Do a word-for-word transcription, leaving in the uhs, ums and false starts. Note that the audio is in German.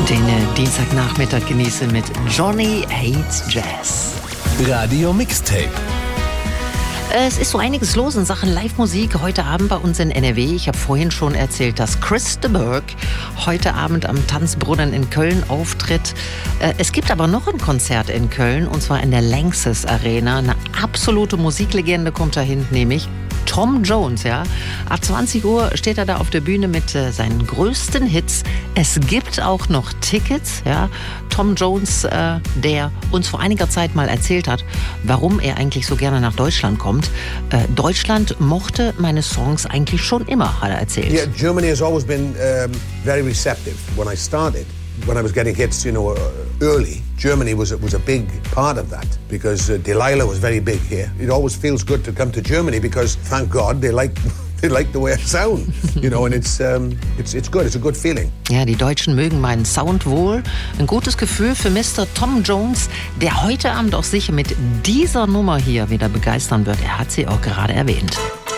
Den äh, Dienstagnachmittag genieße mit Johnny Hates Jazz. Radio Mixtape. Es ist so einiges los in Sachen Live-Musik heute Abend bei uns in N R W. Ich habe vorhin schon erzählt, dass Chris de Burgh heute Abend am Tanzbrunnen in Köln auftritt. Es gibt aber noch ein Konzert in Köln, und zwar in der Lanxess Arena. Eine absolute Musiklegende kommt dahin, nämlich Tom Jones, ja. Ab zwanzig Uhr steht er da auf der Bühne mit äh, seinen größten Hits. Es gibt auch noch Tickets, ja. Tom Jones, äh, der uns vor einiger Zeit mal erzählt hat, warum er eigentlich so gerne nach Deutschland kommt. Äh, Deutschland mochte meine Songs eigentlich schon immer, hat er erzählt. Yeah, Germany has always been um, very receptive. When I started, when I was getting hits, you know, early, Germany was was a big part of that because uh, Delilah was very big here. It always feels good to come to Germany because, thank God, they like they like the way I sound, you know, and it's um, it's it's good. It's a good feeling. Ja, die Deutschen mögen meinen Sound wohl. Ein gutes Gefühl für Mister Tom Jones, der heute Abend auch sicher mit dieser Nummer hier wieder begeistern wird. Er hat sie auch gerade erwähnt.